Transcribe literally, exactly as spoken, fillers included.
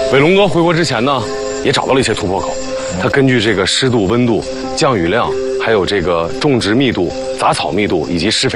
伟龙哥回国之前呢，也找到了一些突破口。他根据这个湿度、温度、降雨量，还有这个种植密度、杂草密度以及施肥